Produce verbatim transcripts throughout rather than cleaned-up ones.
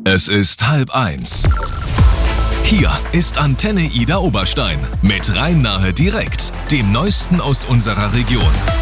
Es ist halb eins. Hier ist Antenne Ida Oberstein mit Rhein-Nahe direkt, dem Neuesten aus unserer Region.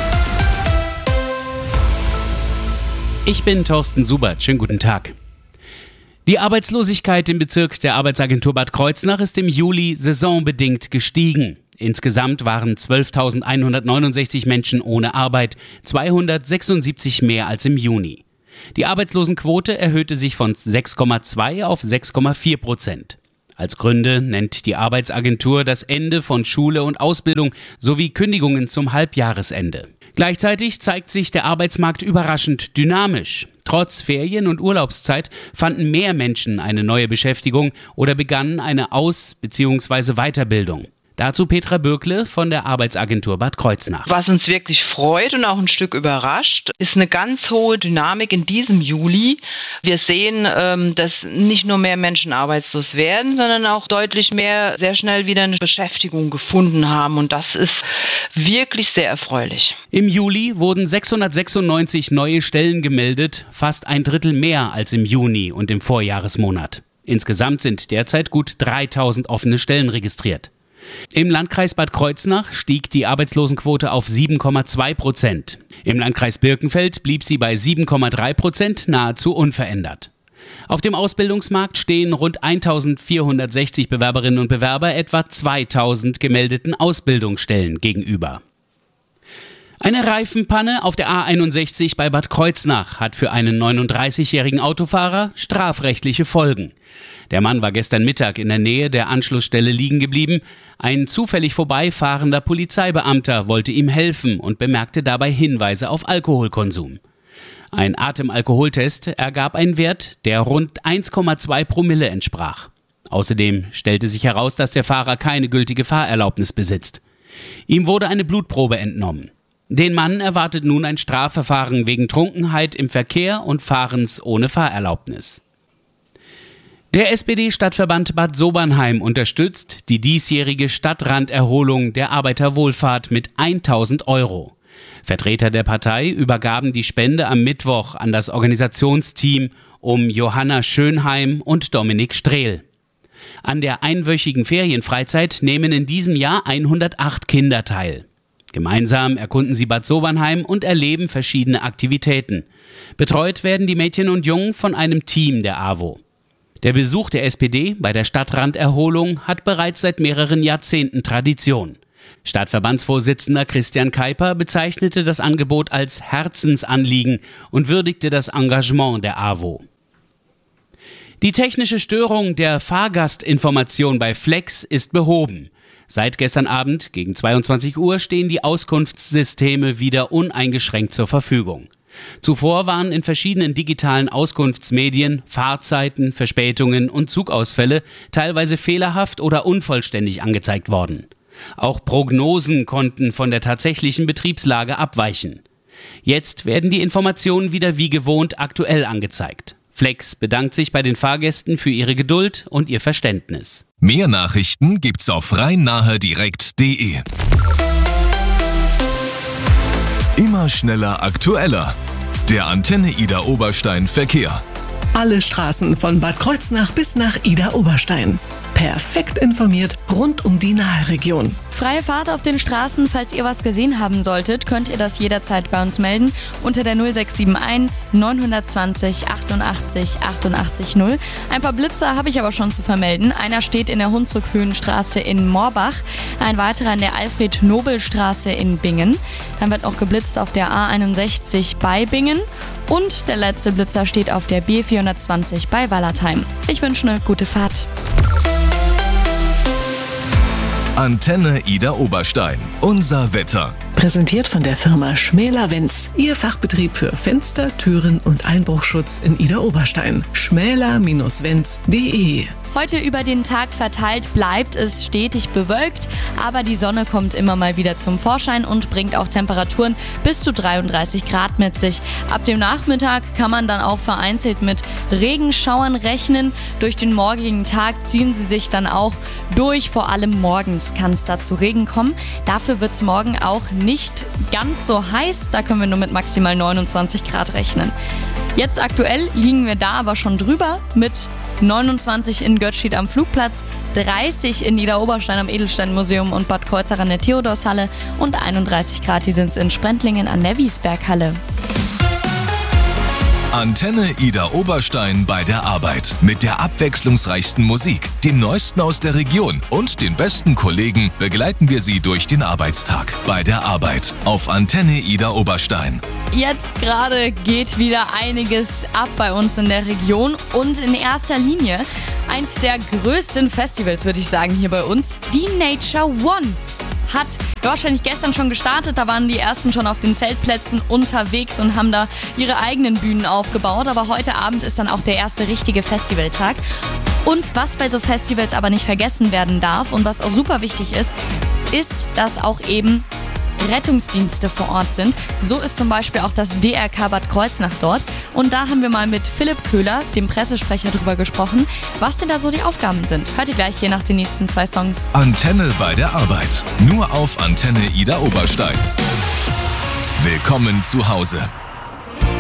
Ich bin Thorsten Subert. Schönen guten Tag. Die Arbeitslosigkeit im Bezirk der Arbeitsagentur Bad Kreuznach ist im Juli saisonbedingt gestiegen. Insgesamt waren zwölftausendeinhundertneunundsechzig Menschen ohne Arbeit, zweihundertsechsundsiebzig mehr als im Juni. Die Arbeitslosenquote erhöhte sich von sechs Komma zwei auf sechs Komma vier Prozent. Als Gründe nennt die Arbeitsagentur das Ende von Schule und Ausbildung sowie Kündigungen zum Halbjahresende. Gleichzeitig zeigt sich der Arbeitsmarkt überraschend dynamisch. Trotz Ferien- und Urlaubszeit fanden mehr Menschen eine neue Beschäftigung oder begannen eine Aus- bzw. Weiterbildung. Dazu Petra Bürkle von der Arbeitsagentur Bad Kreuznach. Was uns wirklich freut und auch ein Stück überrascht, ist eine ganz hohe Dynamik in diesem Juli. Wir sehen, dass nicht nur mehr Menschen arbeitslos werden, sondern auch deutlich mehr sehr schnell wieder eine Beschäftigung gefunden haben. Und das ist wirklich sehr erfreulich. Im Juli wurden sechshundertsechsundneunzig neue Stellen gemeldet, fast ein Drittel mehr als im Juni und im Vorjahresmonat. Insgesamt sind derzeit gut dreitausend offene Stellen registriert. Im Landkreis Bad Kreuznach stieg die Arbeitslosenquote auf sieben Komma zwei Prozent. Im Landkreis Birkenfeld blieb sie bei sieben Komma drei Prozent nahezu unverändert. Auf dem Ausbildungsmarkt stehen rund eintausendvierhundertsechzig Bewerberinnen und Bewerber etwa zweitausend gemeldeten Ausbildungsstellen gegenüber. Eine Reifenpanne auf der A einundsechzig bei Bad Kreuznach hat für einen neununddreißigjährigen Autofahrer strafrechtliche Folgen. Der Mann war gestern Mittag in der Nähe der Anschlussstelle liegen geblieben. Ein zufällig vorbeifahrender Polizeibeamter wollte ihm helfen und bemerkte dabei Hinweise auf Alkoholkonsum. Ein Atemalkoholtest ergab einen Wert, der rund eins Komma zwei Promille entsprach. Außerdem stellte sich heraus, dass der Fahrer keine gültige Fahrerlaubnis besitzt. Ihm wurde eine Blutprobe entnommen. Den Mann erwartet nun ein Strafverfahren wegen Trunkenheit im Verkehr und Fahrens ohne Fahrerlaubnis. Der S P D-Stadtverband Bad Sobernheim unterstützt die diesjährige Stadtranderholung der Arbeiterwohlfahrt mit tausend Euro. Vertreter der Partei übergaben die Spende am Mittwoch an das Organisationsteam um Johanna Schönheim und Dominik Strehl. An der einwöchigen Ferienfreizeit nehmen in diesem Jahr hundertacht Kinder teil. Gemeinsam erkunden sie Bad Sobernheim und erleben verschiedene Aktivitäten. Betreut werden die Mädchen und Jungen von einem Team der A W O. Der Besuch der S P D bei der Stadtranderholung hat bereits seit mehreren Jahrzehnten Tradition. Stadtverbandsvorsitzender Christian Keiper bezeichnete das Angebot als Herzensanliegen und würdigte das Engagement der A W O. Die technische Störung der Fahrgastinformation bei Flex ist behoben. Seit gestern Abend gegen zweiundzwanzig Uhr stehen die Auskunftssysteme wieder uneingeschränkt zur Verfügung. Zuvor waren in verschiedenen digitalen Auskunftsmedien Fahrzeiten, Verspätungen und Zugausfälle teilweise fehlerhaft oder unvollständig angezeigt worden. Auch Prognosen konnten von der tatsächlichen Betriebslage abweichen. Jetzt werden die Informationen wieder wie gewohnt aktuell angezeigt. Flex bedankt sich bei den Fahrgästen für ihre Geduld und ihr Verständnis. Mehr Nachrichten gibt's auf rhein-nahe direkt punkt de. Immer schneller, aktueller. Der Antenne Ida Oberstein Verkehr. Alle Straßen von Bad Kreuznach bis nach Ida Oberstein. Perfekt informiert rund um die Nahe-Region. Freie Fahrt auf den Straßen. Falls ihr was gesehen haben solltet, könnt ihr das jederzeit bei uns melden unter der null sechs sieben eins neun zwei null achtundachtzig achtundachtzig null. Ein paar Blitzer habe ich aber schon zu vermelden. Einer steht in der Hunsrückhöhenstraße in Morbach, ein weiterer in der Alfred-Nobel-Straße in Bingen. Dann wird auch geblitzt auf der A einundsechzig bei Bingen. Und der letzte Blitzer steht auf der B vierhundertzwanzig bei Wallertheim. Ich wünsche eine gute Fahrt. Antenne Ida Oberstein. Unser Wetter. Präsentiert von der Firma Schmäler-Wenz. Ihr Fachbetrieb für Fenster, Türen und Einbruchschutz in Ida Oberstein. schmäler Bindestrich wenz punkt de. Heute über den Tag verteilt bleibt es stetig bewölkt, aber die Sonne kommt immer mal wieder zum Vorschein und bringt auch Temperaturen bis zu dreiunddreißig Grad mit sich. Ab dem Nachmittag kann man dann auch vereinzelt mit Regenschauern rechnen. Durch den morgigen Tag ziehen sie sich dann auch durch, vor allem morgens kann es da zu Regen kommen. Dafür wird es morgen auch nicht ganz so heiß, da können wir nur mit maximal neunundzwanzig Grad rechnen. Jetzt aktuell liegen wir da aber schon drüber mit neunundzwanzig in Göttsched am Flugplatz, dreißig in Idar-Oberstein am Edelsteinmuseum und Bad Kreuznach an der Theodorshalle und einunddreißig Grad, die sind es in Sprentlingen an der Wiesberghalle. Antenne Idar-Oberstein bei der Arbeit. Mit der abwechslungsreichsten Musik, dem Neuesten aus der Region und den besten Kollegen begleiten wir Sie durch den Arbeitstag. Bei der Arbeit auf Antenne Idar-Oberstein. Jetzt gerade geht wieder einiges ab bei uns in der Region und in erster Linie eins der größten Festivals, würde ich sagen, hier bei uns, die Nature One. Hat wahrscheinlich gestern schon gestartet, da waren die ersten schon auf den Zeltplätzen unterwegs und haben da ihre eigenen Bühnen aufgebaut, aber heute Abend ist dann auch der erste richtige Festivaltag. Und was bei so Festivals aber nicht vergessen werden darf und was auch super wichtig ist, ist, dass auch eben Rettungsdienste vor Ort sind. So ist zum Beispiel auch das D R K Bad Kreuznach dort. Und da haben wir mal mit Philipp Köhler, dem Pressesprecher, drüber gesprochen, was denn da so die Aufgaben sind. Hört ihr gleich hier nach den nächsten zwei Songs. Antenne bei der Arbeit. Nur auf Antenne Idar-Oberstein. Willkommen zu Hause.